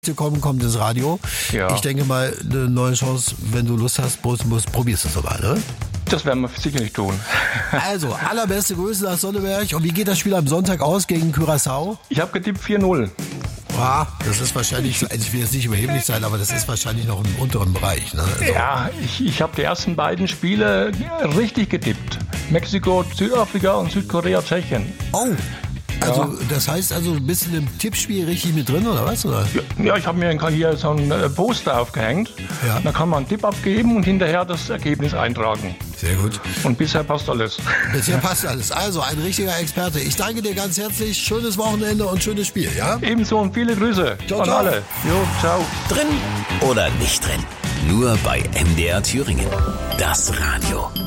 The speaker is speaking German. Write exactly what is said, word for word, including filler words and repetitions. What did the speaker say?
Kommen, kommt ins Radio. Ja. Ich denke mal, eine neue Chance, wenn du Lust hast, probierst du es sogar, ne? Das werden wir sicherlich tun. Also, allerbeste Grüße nach Sonneberg. Und wie geht das Spiel am Sonntag aus gegen Curaçao? Ich habe getippt vier null. Ah, das ist wahrscheinlich, also ich will jetzt nicht überheblich sein, aber das ist wahrscheinlich noch im unteren Bereich. Ne? Also ja, ich, ich habe die ersten beiden Spiele richtig getippt. Mexiko, Südafrika und Südkorea, Tschechien. Oh, also ja. Das heißt also, du bist in dem Tippspiel richtig mit drin, oder was? Oder? Ja, ja, ich habe mir hier so ein Poster aufgehängt. Ja. Da kann man einen Tipp abgeben und hinterher das Ergebnis eintragen. Sehr gut. Und bisher passt alles. Bisher passt alles. Also, ein richtiger Experte. Ich danke dir ganz herzlich. Schönes Wochenende und schönes Spiel, ja? Ebenso und viele Grüße ciao, an ciao. alle. Jo, ciao. Drin oder nicht drin? Nur bei M D R Thüringen. Das Radio.